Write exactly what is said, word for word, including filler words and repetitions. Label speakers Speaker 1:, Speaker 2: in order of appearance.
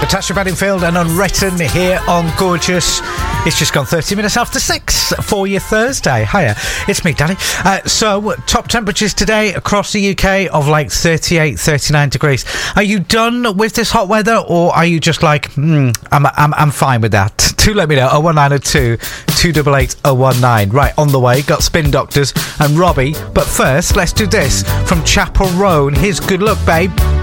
Speaker 1: Natasha Bedingfield and Unwritten here on Gorgeous. It's just gone thirty minutes after six for your Thursday. Hiya, it's me, Danny. Uh, so, top temperatures today across the U K of like thirty-eight, thirty-nine degrees. Are you done with this hot weather, or are you just like, hmm, I'm, I'm, I'm fine with that? Do let me know. oh one nine oh two, two eight eight, oh one nine. Right, on the way, got Spin Doctors and Robbie. But first, let's do this from Chapel Roan. Here's Good Luck, Babe.